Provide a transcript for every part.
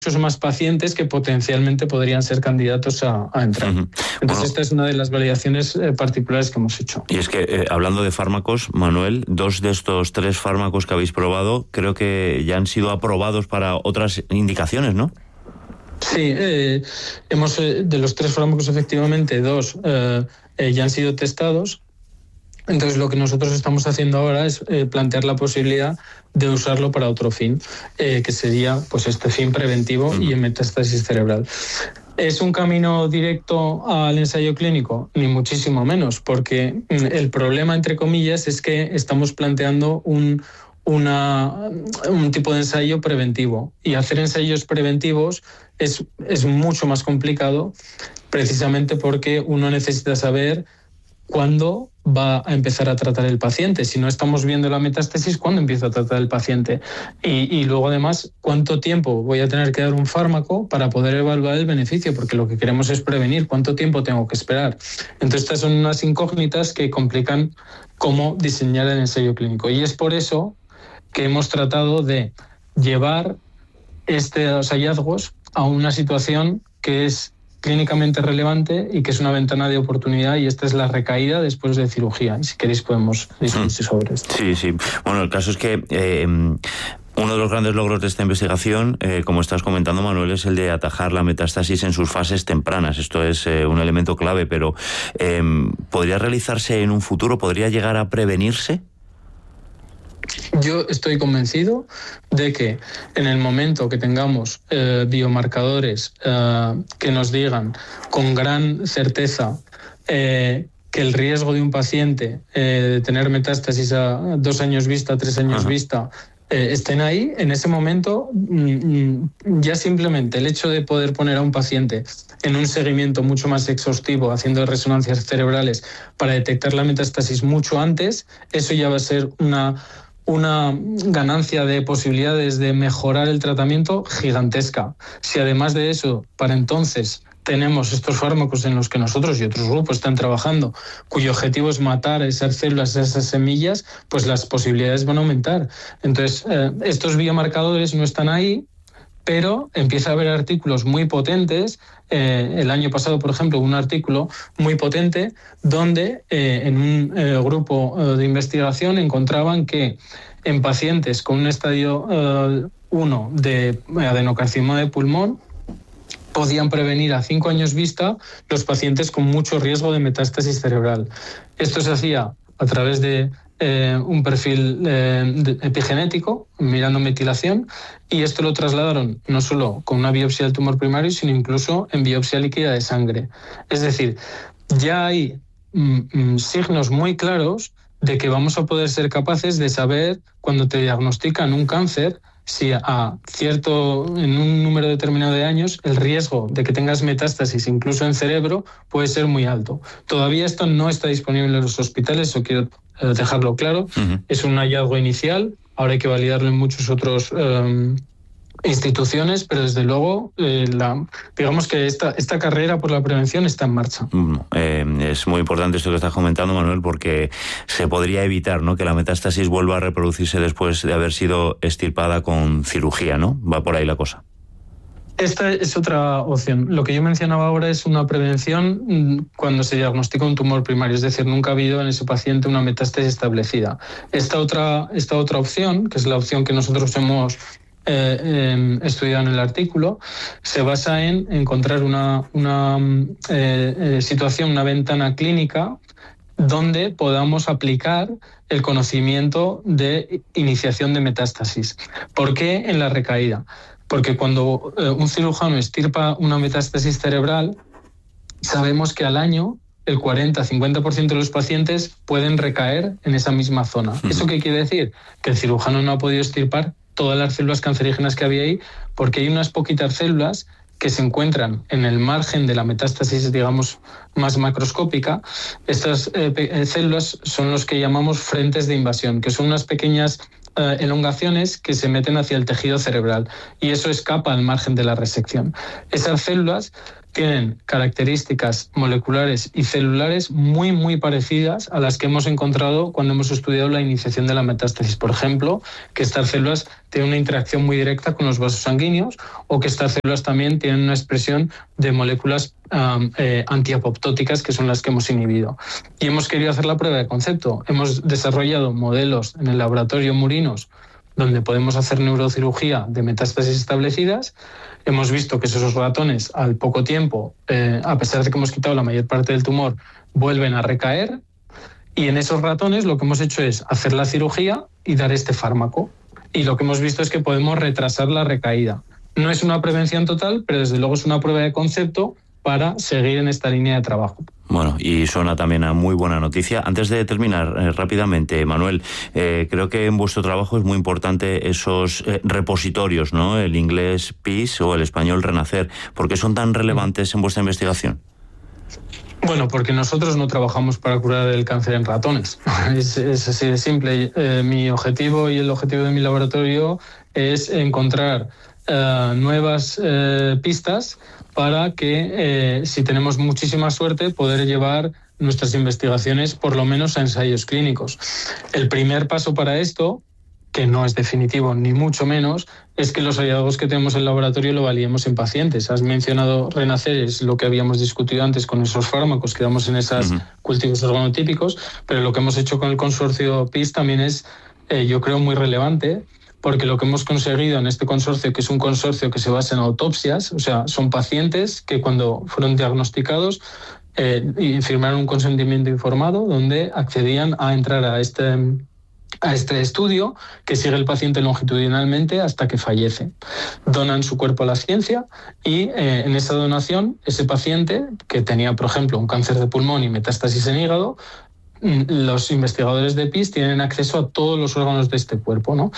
muchos más pacientes que potencialmente podrían ser candidatos a entrar. Entonces, esta es una de las validaciones particulares que hemos hecho. Y es que, hablando de fármacos, Manuel, 2 de estos 3 fármacos que habéis probado creo que ya han sido aprobados para otras indicaciones, ¿no? Sí, hemos de los 3 fármacos, efectivamente, 2 ya han sido testados. Entonces, lo que nosotros estamos haciendo ahora es plantear la posibilidad de usarlo para otro fin, que sería pues este fin preventivo y en metástasis cerebral. ¿Es un camino directo al ensayo clínico? Ni muchísimo menos, porque el problema, entre comillas, es que estamos planteando un tipo de ensayo preventivo, y hacer ensayos preventivos es mucho más complicado, precisamente porque uno necesita saber cuándo va a empezar a tratar el paciente. Si no estamos viendo la metástasis, ¿cuándo empieza a tratar el paciente? Y luego, además, ¿cuánto tiempo voy a tener que dar un fármaco para poder evaluar el beneficio? Porque lo que queremos es prevenir. ¿Cuánto tiempo tengo que esperar? Entonces, estas son unas incógnitas que complican cómo diseñar el ensayo clínico. Y es por eso que hemos tratado de llevar estos hallazgos a una situación que es clínicamente relevante y que es una ventana de oportunidad, y esta es la recaída después de cirugía. Y si queréis podemos discutir sobre esto. Sí. Bueno, el caso es que uno de los grandes logros de esta investigación, como estás comentando, Manuel, es el de atajar la metástasis en sus fases tempranas. Esto es un elemento clave, pero ¿podría realizarse en un futuro? ¿Podría llegar a prevenirse? Yo estoy convencido de que en el momento que tengamos biomarcadores que nos digan con gran certeza que el riesgo de un paciente de tener metástasis a 2 años vista, 3 años vista, estén ahí, en ese momento ya simplemente el hecho de poder poner a un paciente en un seguimiento mucho más exhaustivo, haciendo resonancias cerebrales para detectar la metástasis mucho antes, eso ya va a ser una ganancia de posibilidades de mejorar el tratamiento gigantesca. Si además de eso, para entonces tenemos estos fármacos en los que nosotros y otros grupos están trabajando, cuyo objetivo es matar a esas células, a esas semillas, pues las posibilidades van a aumentar. Entonces, estos biomarcadores no están ahí, pero empieza a haber artículos muy potentes. El año pasado, por ejemplo, un artículo muy potente donde en un grupo de investigación encontraban que en pacientes con un estadio 1 de adenocarcinoma de pulmón podían prevenir a 5 años vista los pacientes con mucho riesgo de metástasis cerebral. Esto se hacía a través de un perfil epigenético, mirando metilación, y esto lo trasladaron no solo con una biopsia del tumor primario, sino incluso en biopsia líquida de sangre. Es decir, ya hay signos muy claros de que vamos a poder ser capaces de saber, cuando te diagnostican un cáncer, si en un número determinado de años el riesgo de que tengas metástasis incluso en cerebro puede ser muy alto. Todavía esto no está disponible en los hospitales, eso quiero dejarlo claro. Es un hallazgo inicial, ahora hay que validarlo en muchos otros instituciones, pero desde luego digamos que esta carrera por la prevención está en marcha. Es muy importante esto que estás comentando, Manuel, porque se podría evitar, ¿no?, que la metástasis vuelva a reproducirse después de haber sido extirpada con cirugía, ¿no? Va por ahí la cosa. Esta es otra opción. Lo que yo mencionaba ahora es una prevención cuando se diagnostica un tumor primario, es decir, nunca ha habido en ese paciente una metástasis establecida. Esta otra opción, que es la opción que nosotros hemos estudiado en el artículo, se basa en encontrar una situación, una ventana clínica donde podamos aplicar el conocimiento de iniciación de metástasis. ¿Por qué en la recaída? Porque cuando un cirujano extirpa una metástasis cerebral, sabemos que al año el 40-50% de los pacientes pueden recaer en esa misma zona. ¿Eso qué quiere decir? Que el cirujano no ha podido extirpar todas las células cancerígenas que había ahí, porque hay unas poquitas células que se encuentran en el margen de la metástasis, digamos, más macroscópica. Estas células son los que llamamos frentes de invasión, que son unas pequeñas elongaciones que se meten hacia el tejido cerebral, y eso escapa al margen de la resección. Esas células tienen características moleculares y celulares muy, muy parecidas a las que hemos encontrado cuando hemos estudiado la iniciación de la metástasis. Por ejemplo, que estas células tienen una interacción muy directa con los vasos sanguíneos, o que estas células también tienen una expresión de moléculas antiapoptóticas, que son las que hemos inhibido. Y hemos querido hacer la prueba de concepto. Hemos desarrollado modelos en el laboratorio Murinos, donde podemos hacer neurocirugía de metástasis establecidas. Hemos visto que esos ratones, al poco tiempo, a pesar de que hemos quitado la mayor parte del tumor, vuelven a recaer. Y en esos ratones lo que hemos hecho es hacer la cirugía y dar este fármaco. Y lo que hemos visto es que podemos retrasar la recaída. No es una prevención total, pero desde luego es una prueba de concepto para seguir en esta línea de trabajo. Bueno, y suena también a muy buena noticia. Antes de terminar, rápidamente, Manuel, creo que en vuestro trabajo es muy importante esos repositorios, ¿no? El inglés PIS o el español Renacer. ¿Por qué son tan relevantes en vuestra investigación? Bueno, porque nosotros no trabajamos para curar el cáncer en ratones. Es así de simple. Mi objetivo y el objetivo de mi laboratorio es encontrar nuevas pistas para que, si tenemos muchísima suerte, poder llevar nuestras investigaciones por lo menos a ensayos clínicos. El primer paso para esto, que no es definitivo ni mucho menos, es que los hallazgos que tenemos en el laboratorio lo validemos en pacientes. Has mencionado Renacer, es lo que habíamos discutido antes con esos fármacos que damos en esos cultivos organotípicos, pero lo que hemos hecho con el consorcio PIS también es, yo creo, muy relevante, porque lo que hemos conseguido en este consorcio, que es un consorcio que se basa en autopsias, o sea, son pacientes que cuando fueron diagnosticados y firmaron un consentimiento informado donde accedían a entrar a este estudio, que sigue el paciente longitudinalmente hasta que fallece. Donan su cuerpo a la ciencia y en esa donación, ese paciente que tenía, por ejemplo, un cáncer de pulmón y metástasis en hígado, los investigadores de PIS tienen acceso a todos los órganos de este cuerpo, ¿no?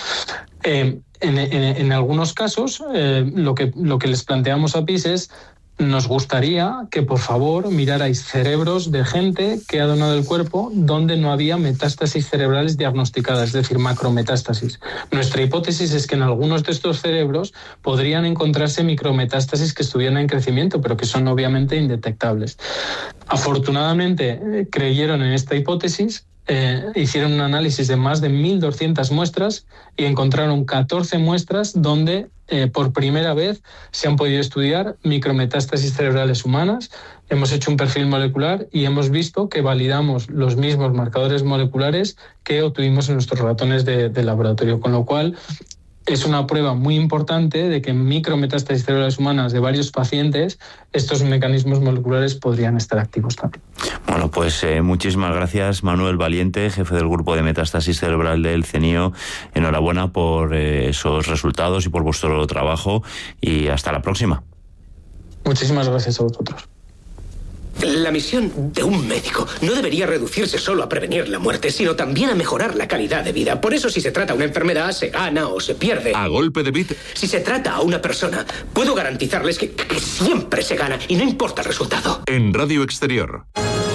En algunos casos, lo que les planteamos a PIS es: nos gustaría que, por favor, mirarais cerebros de gente que ha donado el cuerpo donde no había metástasis cerebrales diagnosticadas, es decir, macrometástasis. Nuestra hipótesis es que en algunos de estos cerebros podrían encontrarse micrometástasis que estuvieran en crecimiento, pero que son obviamente indetectables. Afortunadamente, creyeron en esta hipótesis. Hicieron un análisis de más de 1.200 muestras y encontraron 14 muestras donde por primera vez se han podido estudiar micrometástasis cerebrales humanas. Hemos hecho un perfil molecular y hemos visto que validamos los mismos marcadores moleculares que obtuvimos en nuestros ratones de laboratorio, con lo cual es una prueba muy importante de que en micrometástasis cerebrales humanas de varios pacientes estos mecanismos moleculares podrían estar activos también. Bueno, pues muchísimas gracias, Manuel Valiente, jefe del grupo de metástasis cerebral del CENIO. Enhorabuena por esos resultados y por vuestro trabajo, y hasta la próxima. Muchísimas gracias a vosotros. La misión de un médico no debería reducirse solo a prevenir la muerte, sino también a mejorar la calidad de vida. Por eso, si se trata una enfermedad, se gana o se pierde. A golpe de bit. Si se trata a una persona, puedo garantizarles que siempre se gana y no importa el resultado. En Radio Exterior.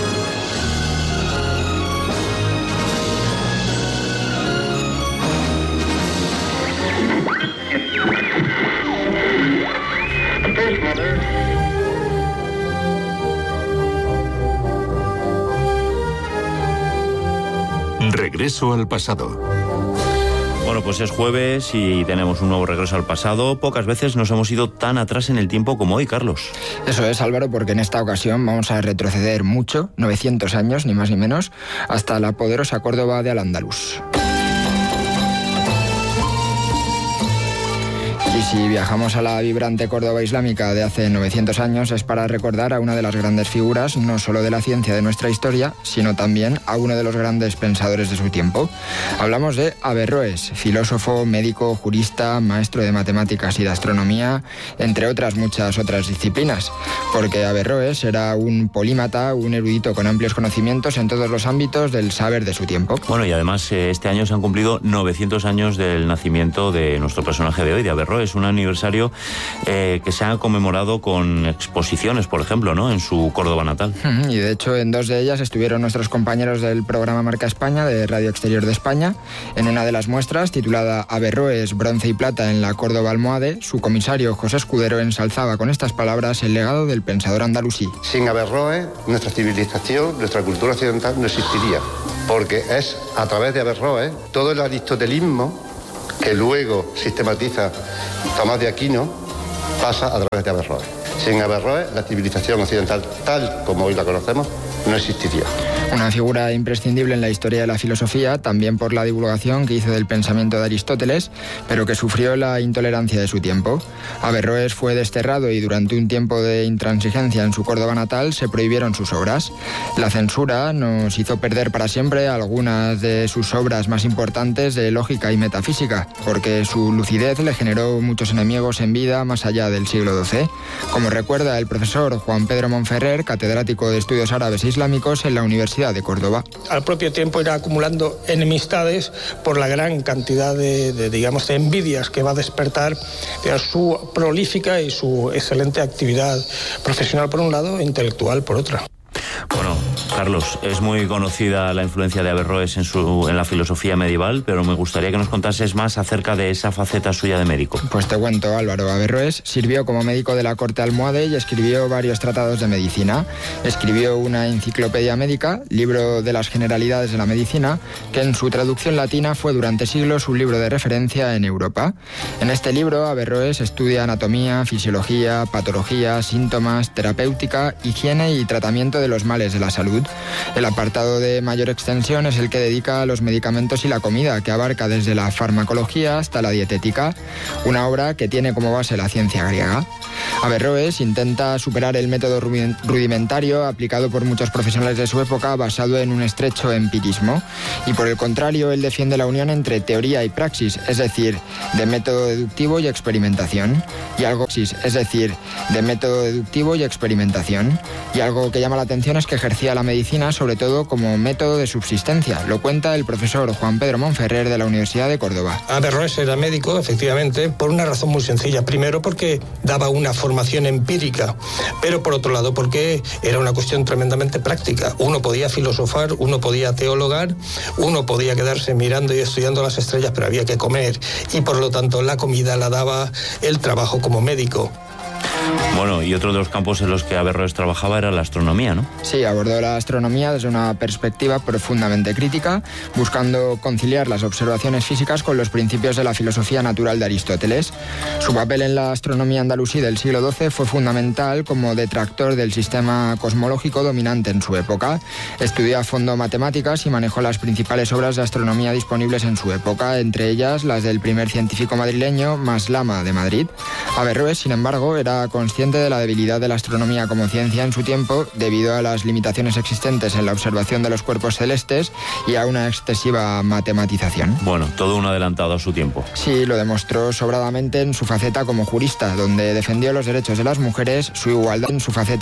Regreso al pasado. Bueno, pues es jueves y tenemos un nuevo regreso al pasado. Pocas veces nos hemos ido tan atrás en el tiempo como hoy, Carlos. Eso es, Álvaro, porque en esta ocasión vamos a retroceder mucho, 900 años, ni más ni menos, hasta la poderosa Córdoba de Al-Ándalus. Y si viajamos a la vibrante Córdoba islámica de hace 900 años es para recordar a una de las grandes figuras, no solo de la ciencia de nuestra historia, sino también a uno de los grandes pensadores de su tiempo. Hablamos de Averroes, filósofo, médico, jurista, maestro de matemáticas y de astronomía, entre muchas otras disciplinas, porque Averroes era un polímata, un erudito con amplios conocimientos en todos los ámbitos del saber de su tiempo. Bueno, y además este año se han cumplido 900 años del nacimiento de nuestro personaje de hoy, de Averroes, un aniversario que se ha conmemorado con exposiciones, por ejemplo, ¿no?, en su Córdoba natal. Y de hecho en 2 de ellas estuvieron nuestros compañeros del programa Marca España de Radio Exterior de España. En una de las muestras, titulada Averroes, bronce y plata en la Córdoba almohade, su comisario José Escudero ensalzaba con estas palabras el legado del pensador andalusí. Sin Averroes, nuestra civilización, nuestra cultura occidental no existiría, porque es a través de Averroes todo el aristotelismo que luego sistematiza Tomás de Aquino pasa a través de Averroes. Sin Averroes, la civilización occidental tal como hoy la conocemos no existiría. Una figura imprescindible en la historia de la filosofía, también por la divulgación que hizo del pensamiento de Aristóteles, pero que sufrió la intolerancia de su tiempo. Averroes fue desterrado y durante un tiempo de intransigencia en su Córdoba natal se prohibieron sus obras. La censura nos hizo perder para siempre algunas de sus obras más importantes de lógica y metafísica, porque su lucidez le generó muchos enemigos en vida más allá del siglo XII, como recuerda el profesor Juan Pedro Monferrer, catedrático de Estudios Árabes e Islámicos en la Universidad de Córdoba. Al propio tiempo irá acumulando enemistades por la gran cantidad de envidias que va a despertar su prolífica y su excelente actividad profesional por un lado e intelectual por otra. Bueno, Carlos, es muy conocida la influencia de Averroes en la filosofía medieval, pero me gustaría que nos contases más acerca de esa faceta suya de médico. Pues te cuento, Álvaro. Averroes sirvió como médico de la corte almohade y escribió varios tratados de medicina. Escribió una enciclopedia médica, libro de las generalidades de la medicina, que en su traducción latina fue durante siglos un libro de referencia en Europa. En este libro, Averroes estudia anatomía, fisiología, patología, síntomas, terapéutica, higiene y tratamiento de los males de la salud. El apartado de mayor extensión es el que dedica a los medicamentos y la comida, que abarca desde la farmacología hasta la dietética, una obra que tiene como base la ciencia griega. Averroes intenta superar el método rudimentario aplicado por muchos profesionales de su época, basado en un estrecho empirismo, y por el contrario, él defiende la unión entre teoría y praxis, es decir, de método deductivo y experimentación, y algo que llama la atención es que ejercía la medicina sobre todo como método de subsistencia. Lo cuenta el profesor Juan Pedro Monferrer de la Universidad de Córdoba. Averroes era médico, efectivamente, por una razón muy sencilla. Primero, porque daba una formación empírica, pero por otro lado, porque era una cuestión tremendamente práctica. Uno podía filosofar, uno podía teologar, uno podía quedarse mirando y estudiando las estrellas, pero había que comer, y por lo tanto la comida la daba el trabajo como médico. Bueno, y otro de los campos en los que Averroes trabajaba era la astronomía, ¿no? Sí, abordó la astronomía desde una perspectiva profundamente crítica, buscando conciliar las observaciones físicas con los principios de la filosofía natural de Aristóteles. Su papel en la astronomía andalusí del siglo XII fue fundamental como detractor del sistema cosmológico dominante en su época. Estudió a fondo matemáticas y manejó las principales obras de astronomía disponibles en su época, entre ellas las del primer científico madrileño, Maslama de Madrid. Averroes, sin embargo, era consciente de la debilidad de la astronomía como ciencia en su tiempo debido a las limitaciones existentes en la observación de los cuerpos celestes y a una excesiva matematización. Bueno, todo un adelantado a su tiempo. Sí, lo demostró sobradamente en su faceta como jurista, donde defendió los derechos de las mujeres, su igualdad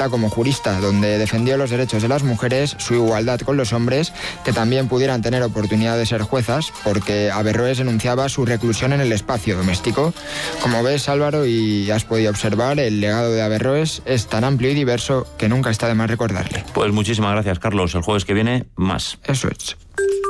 su igualdad con los hombres, que también pudieran tener oportunidad de ser juezas, porque Averroes denunciaba su reclusión en el espacio doméstico. Como ves, Álvaro, y has podido observar, el legado de Averroes es tan amplio y diverso que nunca está de más recordarle. Pues muchísimas gracias, Carlos. El jueves que viene, más. Eso es.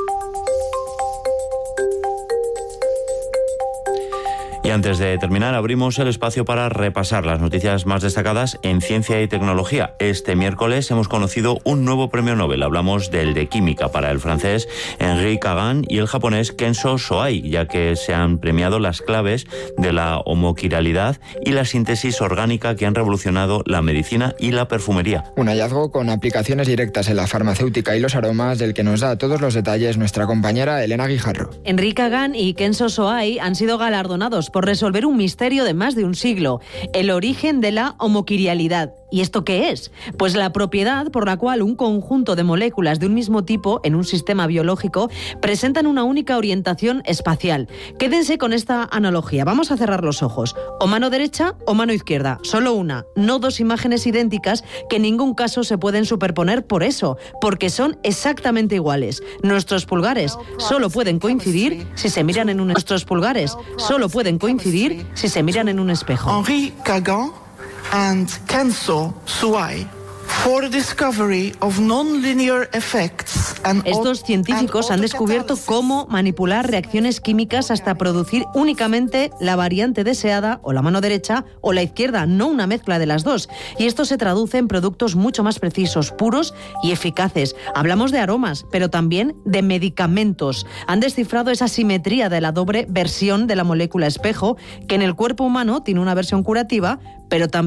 Y antes de terminar, abrimos el espacio para repasar las noticias más destacadas en ciencia y tecnología. Este miércoles hemos conocido un nuevo premio Nobel. Hablamos del de química para el francés Henri Kagan y el japonés Kenzo Soai, ya que se han premiado las claves de la homoquiralidad y la síntesis orgánica que han revolucionado la medicina y la perfumería. Un hallazgo con aplicaciones directas en la farmacéutica y los aromas, del que nos da todos los detalles nuestra compañera Elena Guijarro. Henri Kagan y Kenzo Soai han sido galardonados por resolver un misterio de más de un siglo, el origen de la homoquirialidad. ¿Y esto qué es? Pues la propiedad por la cual un conjunto de moléculas de un mismo tipo en un sistema biológico presentan una única orientación espacial. Quédense con esta analogía. Vamos a cerrar los ojos. O mano derecha o mano izquierda. Solo una. No dos imágenes idénticas que en ningún caso se pueden superponer por eso, porque son exactamente iguales. Nuestros pulgares solo pueden coincidir si se miran en un espejo. Henri Kagan and Kenzo Suai for the discovery of non-linear effects. Estos científicos han descubierto cómo manipular reacciones químicas hasta producir únicamente la variante deseada, o la mano derecha o la izquierda, no una mezcla de las dos. Y esto se traduce en productos mucho más precisos, puros y eficaces. Hablamos de aromas, pero también de medicamentos. Han descifrado esa simetría de la doble versión de la molécula espejo, que en el cuerpo humano tiene una versión curativa, pero también